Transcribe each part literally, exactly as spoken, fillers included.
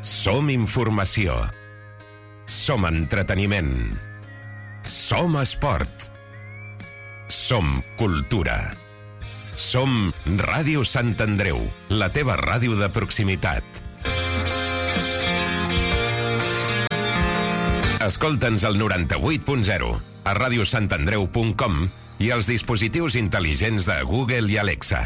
Som informació. Som entreteniment. Som esport. Som cultura. Som Ràdio Sant Andreu, la teva ràdio de proximitat. Escolta'ns al noranta-vuit punt zero, a radiosantandreu punt com i als dispositius intel·ligents de Google i Alexa.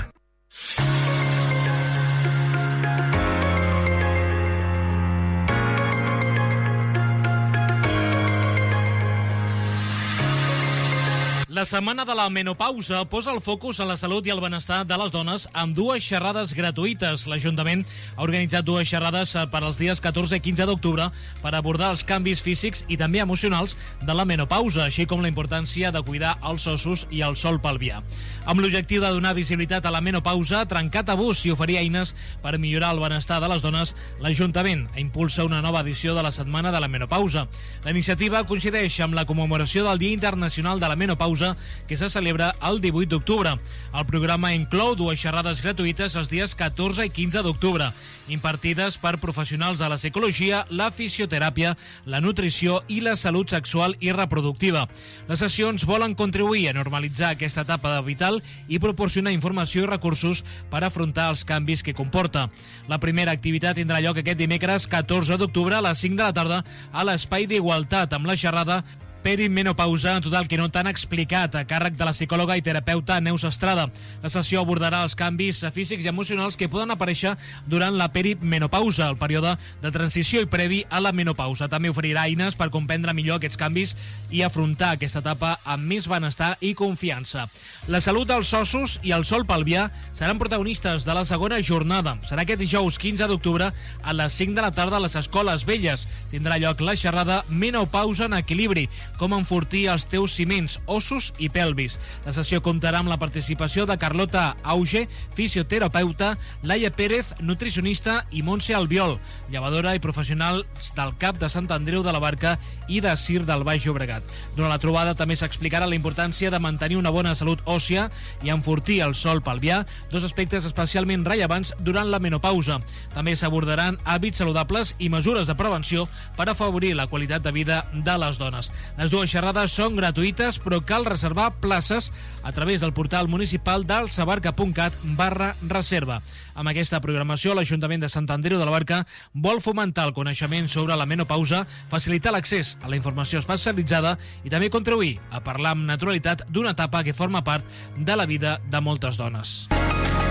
La setmana de la menopausa posa el focus en la salut i el benestar de les dones amb dues xerrades gratuïtes. L'Ajuntament ha organitzat dues xerrades per als dies catorze i quinze d'octubre per abordar els canvis físics i també emocionals de la menopausa, així com la importància de cuidar els ossos i el sòl pelvià. Amb l'objectiu de donar visibilitat a la menopausa, trencar tabús i oferir eines per millorar el benestar de les dones, l'Ajuntament impulsa una nova edició de la Setmana de la Menopausa. La iniciativa coincideix amb la commemoració del Dia Internacional de la Menopausa, que se celebra el divuit d'octubre. El programa inclou dues xerrades gratuïtes els dies catorze i quinze d'octubre, impartides per professionals de la psicologia, la fisioteràpia, la nutrició i la salut sexual i reproductiva. Les sessions volen contribuir a normalitzar aquesta etapa vital i proporcionar informació i recursos per afrontar els canvis que comporta. La primera activitat tindrà lloc aquest dimecres catorze d'octubre a les cinc de la tarda a l'Espai d'Igualtat amb la xerrada Perimenopausa, en total que no t'han explicat, a càrrec de la psicòloga i terapeuta Neus Estrada. La sessió abordarà els canvis físics i emocionals que poden aparèixer durant la perimenopausa, el període de transició i previ a la menopausa. També oferirà eines per comprendre millor aquests canvis i afrontar aquesta etapa amb més benestar i confiança. La salut dels ossos i el sòl pelvià seran protagonistes de la segona jornada. Serà aquest dijous quinze d'octubre a les cinc de la tarda a les Escoles Velles. Tindrà lloc la xerrada Menopausa en equilibri, com enfortir els teus ciments, ossos i pelvis. La sessió comptarà amb la participació de Carlota Auge, fisioterapeuta, Laia Pérez, nutricionista, i Montse Albiol, llevadora i professional del C A P de Sant Andreu de la Barca i de Cir del Baix Llobregat. Durant la trobada també s'explicarà la importància de mantenir una bona salut òssia i enfortir el sòl pelvià, dos aspectes especialment rellevants durant la menopausa. També s'abordaran hàbits saludables i mesures de prevenció per afavorir la qualitat de vida de les dones. Les dues xerrades són gratuïtes, però cal reservar places a través del portal municipal d'alsabarca.cat barra reserva. Amb aquesta programació, l'Ajuntament de Sant Andreu de la Barca vol fomentar el coneixement sobre la menopausa, facilitar l'accés a la informació especialitzada i també contribuir a parlar amb naturalitat d'una etapa que forma part de la vida de moltes dones.